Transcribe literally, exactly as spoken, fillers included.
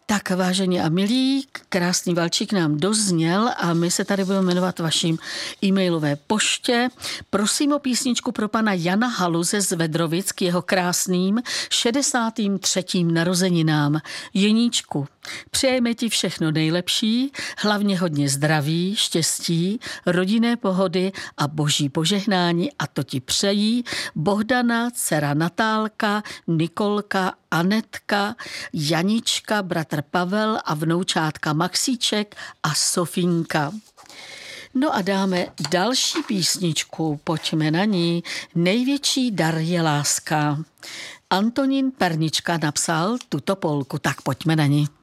Tak vážení a milí, krásný valčík nám dozněl a my se tady budeme jmenovat vaším e-mailové poště. Prosím o písničku pro pana Jana Haluze z Vedrovic k jeho krásným šedesátým třetím narozeninám. Jeníčku, přejeme ti všechno nejlepší, hlavně hodně zdraví, štěstí, rodinné pohody a boží požehnání, a to ti přejí Bohdana, dcera Natálka, Nikolka, Anetka, Janička, bratr Pavel a vnoučátka Maxíček a Sofínka. No a dáme další písničku, pojďme na ní. Největší dar je láska. Antonín Pernička napsal tuto polku, tak pojďme na ní.